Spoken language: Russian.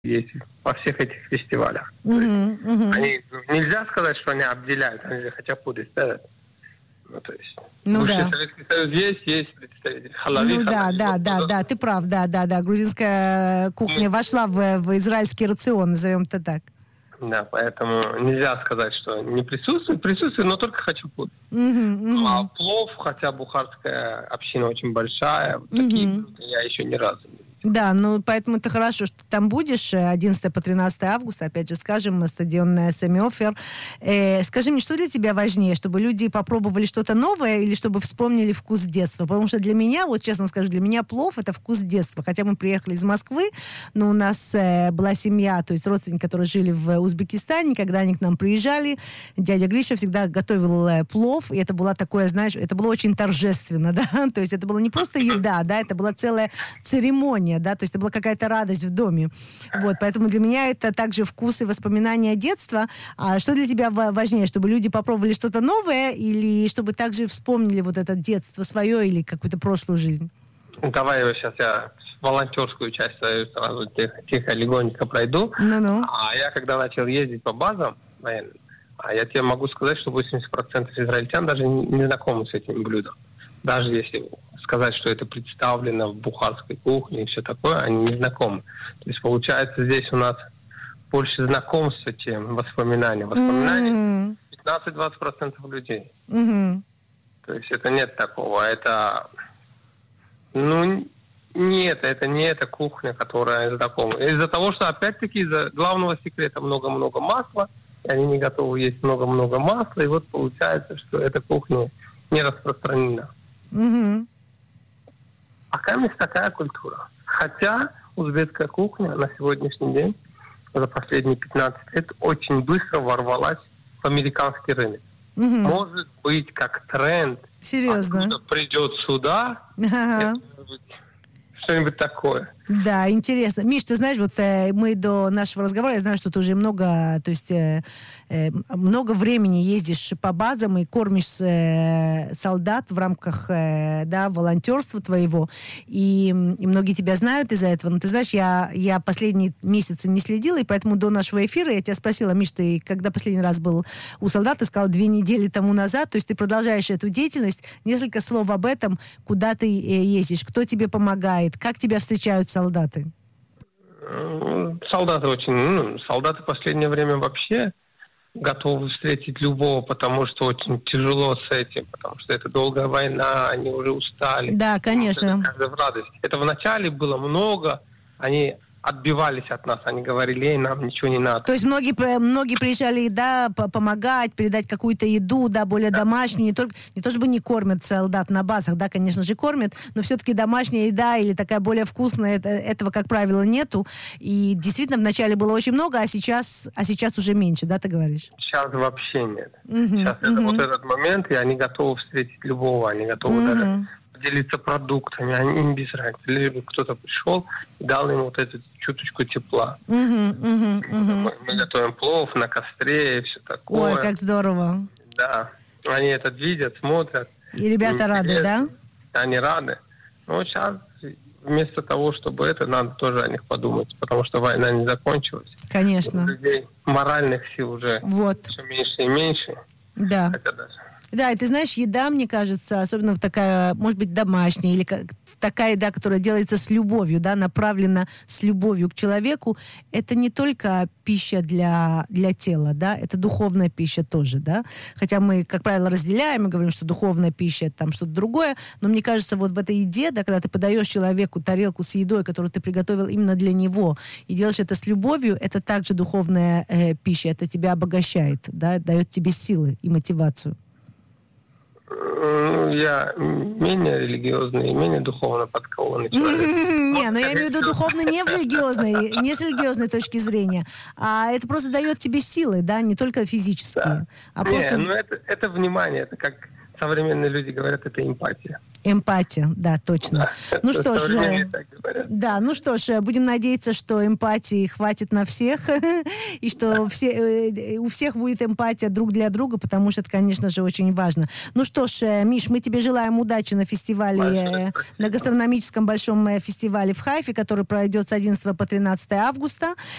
есть во всех этих фестивалях. Они, нельзя сказать, что они обделяют, они же хотя бы ставят. То есть, Советский Союз есть представители халави. Да, ты прав, да. Грузинская кухня вошла в израильский рацион, назовем это так. Да, поэтому нельзя сказать, что не присутствует, но только хачапури. А плов, хотя бухарская община очень большая, такие блюда я еще ни разу не видел. Да, поэтому это хорошо, что ты там будешь 11 по 13 августа, опять же скажем, стадион Семи Офер. Скажи мне, что для тебя важнее, чтобы люди попробовали что-то новое или чтобы вспомнили вкус детства? Потому что для меня, вот честно скажу, для меня плов — это вкус детства. Хотя мы приехали из Москвы, но у нас была семья, то есть родственники, которые жили в Узбекистане, когда они к нам приезжали, дядя Гриша всегда готовил плов, и это было такое, знаешь, это было очень торжественно, да, то есть это была не просто еда, да, это была целая церемония, да, то есть это была какая-то радость в доме. Вот, поэтому для меня это также вкус и воспоминания детства. А что для тебя важнее, чтобы люди попробовали что-то новое или чтобы также вспомнили вот это детство свое или какую-то прошлую жизнь? Давай сейчас я волонтерскую часть свою сразу тихо, легонько пройду. А я когда начал ездить по базам военным, я тебе могу сказать, что 80% израильтян даже не знакомы с этим блюдом. Даже если сказать, что это представлено в бухарской кухне и все такое, они не знакомы. То есть, получается, здесь у нас больше знакомства, чем воспоминаний. 15-20% людей. То есть, это нет такого. Это, это не эта кухня, которая знакома. Из-за того, что, опять-таки, из-за главного секрета много-много масла, и они не готовы есть много-много масла, и вот получается, что эта кухня не распространена. А камень такая культура. Хотя узбекская кухня на сегодняшний день, за последние 15 лет, очень быстро ворвалась в американский рынок. Может быть, как тренд. Серьезно? Откуда придет сюда, что-нибудь такое. Да, интересно. Миш, ты знаешь, вот мы до нашего разговора, я знаю, что ты уже много времени ездишь по базам и кормишь солдат в рамках волонтерства твоего, и многие тебя знают из-за этого. Но ты знаешь, я последние месяцы не следила, и поэтому до нашего эфира я тебя спросила: Миш, ты когда последний раз был у солдат? Ты сказал 2 недели тому назад, то есть ты продолжаешь эту деятельность. Несколько слов об этом, куда ты ездишь, кто тебе помогает, как тебя встречают солдаты? Солдаты в последнее время вообще готовы встретить любого, потому что очень тяжело с этим, потому что это долгая война, они уже устали. Да, конечно. Это в радость. Это вначале было много, они отбивались от нас, они говорили: нам ничего не надо. То есть многие приезжали, помогать, передать какую-то еду, более домашнюю, не то чтобы не кормят солдат на базах, конечно же кормят, но все-таки домашняя еда или такая более вкусная, этого, как правило, нету. И действительно вначале было очень много, а сейчас уже меньше, да, ты говоришь? Сейчас вообще нет. Сейчас это вот этот момент, и они готовы встретить любого, они готовы даже делиться продуктами, они им без разницы. Лишь бы кто-то пришел и дал им вот эту чуточку тепла. Мы готовим плов на костре и все такое. Ой, как здорово. Да. Они это видят, смотрят. И ребята рады, да? Они рады. Но сейчас вместо того, чтобы надо тоже о них подумать, потому что война не закончилась. Конечно. У людей моральных сил уже все меньше и меньше. Да. Да, и ты знаешь, еда, мне кажется, особенно такая, может быть, домашняя, или такая еда, которая делается с любовью, направлена с любовью к человеку, это не только пища для тела, это духовная пища тоже, Хотя мы, как правило, разделяем и говорим, что духовная пища — это там что-то другое, но мне кажется, вот в этой еде, когда ты подаешь человеку тарелку с едой, которую ты приготовил именно для него, и делаешь это с любовью, это также духовная пища, это тебя обогащает, дает тебе силы и мотивацию. Я менее религиозный и менее духовно подкованный человек. Но я имею в виду духовно не с религиозной точки зрения, а это просто дает тебе силы, не только физические. Это внимание, это как современные люди говорят, это эмпатия. Эмпатия, да, точно. Да, ну что ж, да, ну что ж, будем надеяться, что эмпатии хватит на всех, и что у всех будет эмпатия друг для друга, потому что это, конечно же, очень важно. Ну что ж, Миш, мы тебе желаем удачи на фестивале, на гастрономическом большом фестивале в Хайфе, который пройдет с 11 по 13 августа.